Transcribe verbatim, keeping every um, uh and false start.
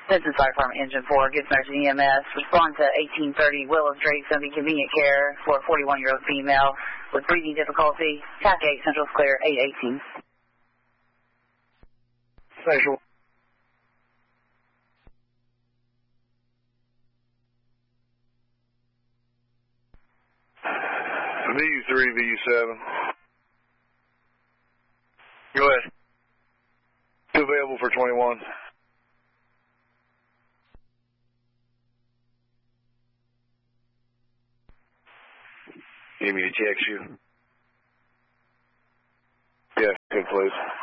This is Fire Department Engine four, Good Samaritan E M S. Respond to eighteen thirty Willow Street, going to be convenient care for a forty-one-year-old female with breathing difficulty. Tac eight, Central's clear, eight eighteen. Central. V U three, V U seven. Go ahead. Available for twenty-one. Need me to text you? Yeah, good, please.